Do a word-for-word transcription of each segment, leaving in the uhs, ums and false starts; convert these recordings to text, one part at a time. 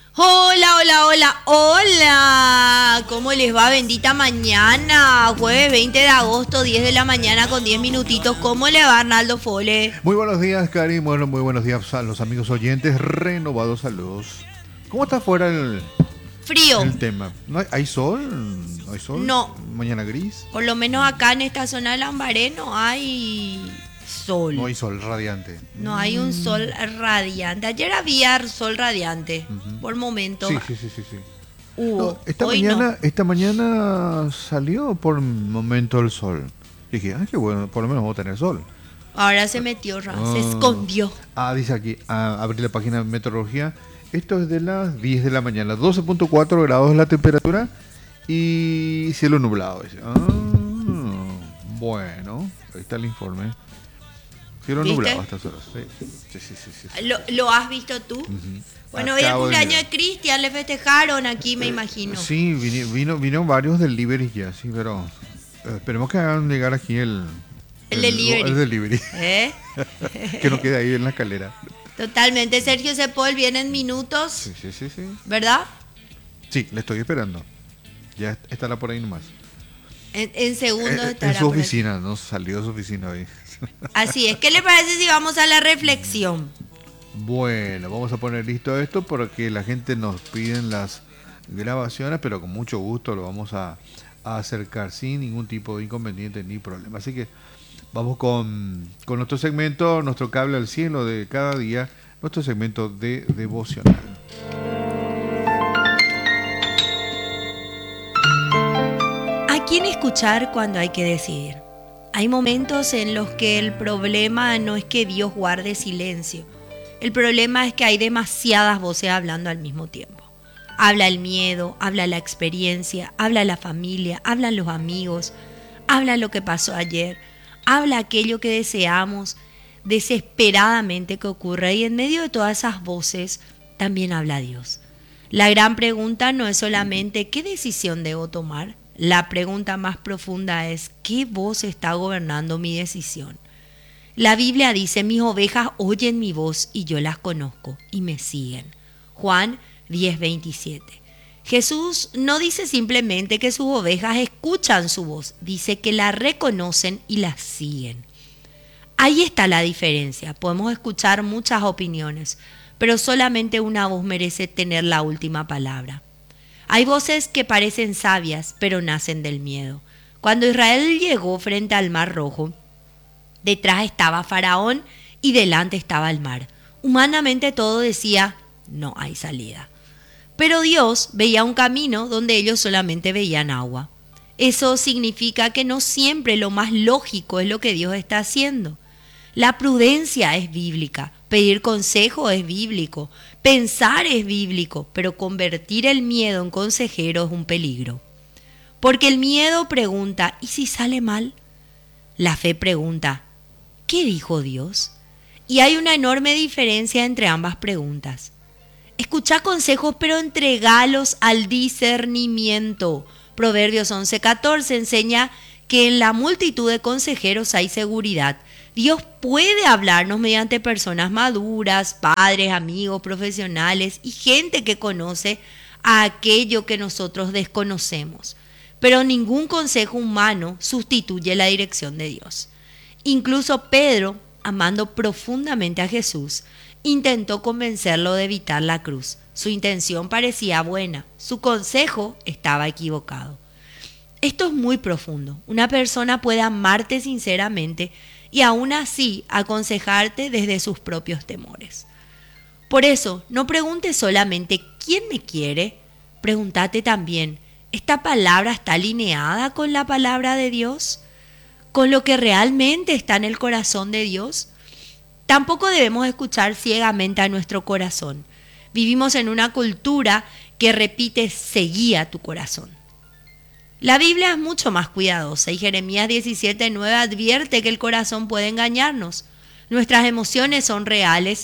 Hola, hola, hola, hola. ¿Cómo les va? Bendita mañana. Jueves veinte de agosto, diez de la mañana con diez minutitos. ¿Cómo le va, Arnaldo Fole? Muy buenos días, Cari. Bueno, muy buenos días a los amigos oyentes. Renovados saludos. ¿Cómo está afuera el, Frío. el tema? ¿No hay, hay sol? ¿No hay sol? No. ¿Mañana gris? Por lo menos acá en esta zona de Lambaré no hay sol. No hay sol radiante. No hay un sol radiante. Ayer había sol radiante. Ujú. Por momentos. Sí, sí, sí, sí, sí. Hubo. No, esta Hoy mañana, no. esta mañana salió por un momento el sol. Dije, ah, qué bueno, por lo menos vamos a tener sol. Ahora se metió, Ra, se Ah. escondió. Ah, dice aquí, ah, abrí la página de meteorología. Esto es de las diez de la mañana, doce punto cuatro grados la temperatura y cielo nublado. Dice. Ah, bueno, ahí está el informe. Cielo ¿Viste? nublado a estas horas. Sí, sí, sí, sí, sí, sí. ¿Lo, lo has visto tú? Ujú. Bueno, hoy el Acabo de cumpleaños mirar. de Cristian, le festejaron aquí, me imagino. Sí, vino, vino, vino varios delivery ya, sí, pero eh, esperemos que hagan llegar aquí el... El delivery. El delivery, ¿Eh? que no quede ahí en la escalera. Totalmente. Sergio Sepol viene en minutos, Sí, sí, sí, sí. ¿verdad? Sí, le estoy esperando. Ya estará por ahí nomás. En, en segundos Eh, estará en su por aquí. oficina, no salió de su oficina hoy. Así es. ¿Qué le parece si vamos a la reflexión? Bueno, vamos a poner listo esto porque la gente nos pide las grabaciones, pero con mucho gusto lo vamos a, a acercar sin ningún tipo de inconveniente ni problema. Así que vamos con, con nuestro segmento, nuestro cable al cielo de cada día, nuestro segmento de devocional. ¿A quién escuchar cuando hay que decidir? Hay momentos en los que el problema no es que Dios guarde silencio. El problema es que hay demasiadas voces hablando al mismo tiempo. Habla el miedo, habla la experiencia, habla la familia, hablan los amigos, habla lo que pasó ayer, habla aquello que deseamos desesperadamente que ocurra, y en medio de todas esas voces también habla Dios. La gran pregunta no es solamente ¿qué decisión debo tomar? La pregunta más profunda es ¿qué voz está gobernando mi decisión? La Biblia dice, mis ovejas oyen mi voz y yo las conozco y me siguen. Juan diez veintisiete. Jesús no dice simplemente que sus ovejas escuchan su voz, dice que la reconocen y la siguen. Ahí está la diferencia. Podemos escuchar muchas opiniones, pero solamente una voz merece tener la última palabra. Hay voces que parecen sabias, pero nacen del miedo. Cuando Israel llegó frente al Mar Rojo, detrás estaba Faraón y delante estaba el mar. Humanamente todo decía, no hay salida. Pero Dios veía un camino donde ellos solamente veían agua. Eso significa que no siempre lo más lógico es lo que Dios está haciendo. La prudencia es bíblica, pedir consejo es bíblico, pensar es bíblico, pero convertir el miedo en consejero es un peligro. Porque el miedo pregunta, ¿y si sale mal? La fe pregunta, ¿qué dijo Dios? Y hay una enorme diferencia entre ambas preguntas. Escucha consejos, pero entregalos al discernimiento. Proverbios once catorce enseña que en la multitud de consejeros hay seguridad. Dios puede hablarnos mediante personas maduras, padres, amigos, profesionales y gente que conoce a aquello que nosotros desconocemos. Pero ningún consejo humano sustituye la dirección de Dios. Incluso Pedro, amando profundamente a Jesús, intentó convencerlo de evitar la cruz. Su intención parecía buena, su consejo estaba equivocado. Esto es muy profundo. Una persona puede amarte sinceramente y aún así aconsejarte desde sus propios temores. Por eso, no preguntes solamente ¿quién me quiere? Pregúntate también, ¿esta palabra está alineada con la palabra de Dios? ¿Con lo que realmente está en el corazón de Dios? Tampoco debemos escuchar ciegamente a nuestro corazón. Vivimos en una cultura que repite seguí a tu corazón. La Biblia es mucho más cuidadosa y Jeremías diecisiete nueve advierte que el corazón puede engañarnos. Nuestras emociones son reales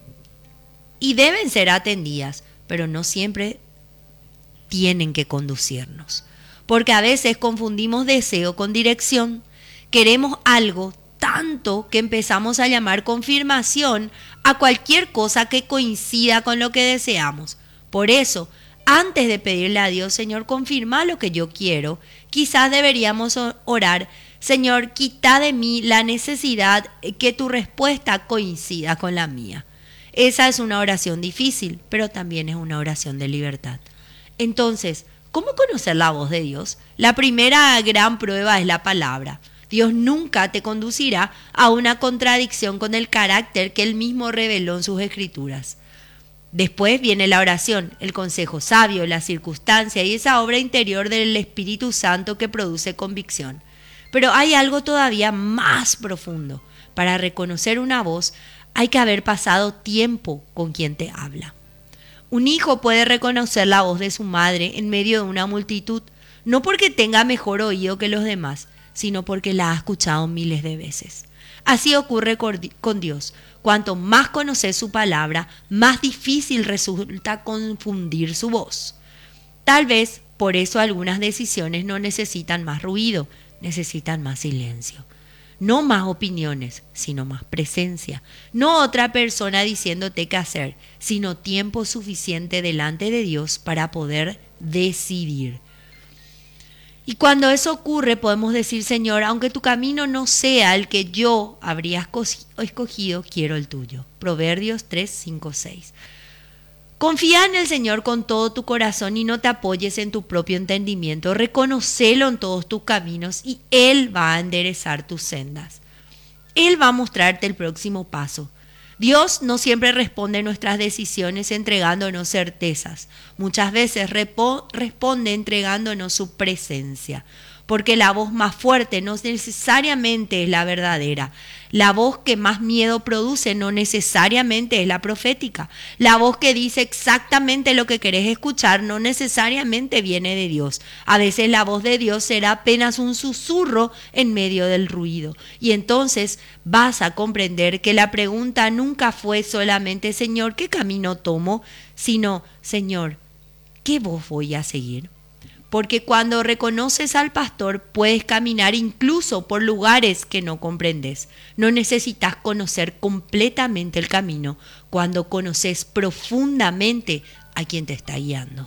y deben ser atendidas, pero no siempre tienen que conducirnos. Porque a veces confundimos deseo con dirección. Queremos algo tanto que empezamos a llamar confirmación a cualquier cosa que coincida con lo que deseamos. Por eso, antes de pedirle a Dios, Señor, confirma lo que yo quiero, quizás deberíamos orar, Señor, quita de mí la necesidad que tu respuesta coincida con la mía. Esa es una oración difícil, pero también es una oración de libertad. Entonces, ¿cómo conocer la voz de Dios? La primera gran prueba es la palabra. Dios nunca te conducirá a una contradicción con el carácter que Él mismo reveló en sus escrituras. Después viene la oración, el consejo sabio, la circunstancia y esa obra interior del Espíritu Santo que produce convicción. Pero hay algo todavía más profundo. Para reconocer una voz hay que haber pasado tiempo con quien te habla. Un hijo puede reconocer la voz de su madre en medio de una multitud, no porque tenga mejor oído que los demás, sino porque la ha escuchado miles de veces. Así ocurre con Dios. Cuanto más conoces su palabra, más difícil resulta confundir su voz. Tal vez por eso algunas decisiones no necesitan más ruido, necesitan más silencio. No más opiniones, sino más presencia. No otra persona diciéndote qué hacer, sino tiempo suficiente delante de Dios para poder decidir. Y cuando eso ocurre podemos decir, Señor, aunque tu camino no sea el que yo habría escogido, quiero el tuyo. Proverbios tres, cinco, seis. Confía en el Señor con todo tu corazón y no te apoyes en tu propio entendimiento. Reconócelo en todos tus caminos y Él va a enderezar tus sendas. Él va a mostrarte el próximo paso. Dios no siempre responde a nuestras decisiones entregándonos certezas. Muchas veces repo- responde entregándonos su presencia. Porque la voz más fuerte no necesariamente es la verdadera. La voz que más miedo produce no necesariamente es la profética. La voz que dice exactamente lo que querés escuchar no necesariamente viene de Dios. A veces la voz de Dios será apenas un susurro en medio del ruido. Y entonces vas a comprender que la pregunta nunca fue solamente, Señor, ¿qué camino tomo? Sino, Señor, ¿qué voz voy a seguir? Porque cuando reconoces al pastor puedes caminar incluso por lugares que no comprendes. No necesitas conocer completamente el camino cuando conoces profundamente a quien te está guiando.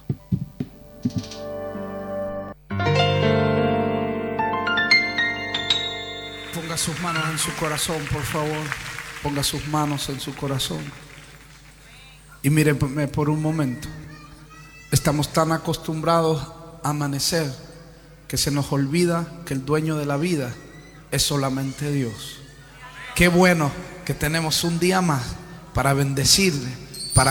Ponga sus manos en su corazón, por favor. Ponga sus manos en su corazón. Y mírenme por un momento. Estamos tan acostumbrados amanecer que se nos olvida que el dueño de la vida es solamente Dios. Qué bueno que tenemos un día más para bendecirle